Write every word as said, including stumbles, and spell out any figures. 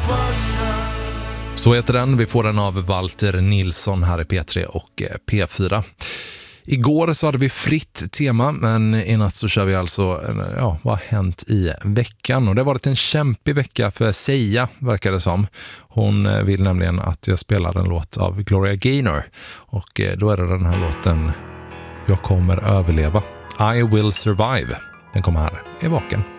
Så heter den. Vi får den av Walter Nilsson här i P tre och P fyra. Igår så hade vi fritt tema, men i natt så kör vi alltså, ja, vad har hänt i veckan? Och det har varit en kämpig vecka för Sia, verkar det som. Hon vill nämligen att jag spelar en låt av Gloria Gaynor. Och då är det den här låten Jag kommer överleva. I will survive. Den kommer här i Vaken.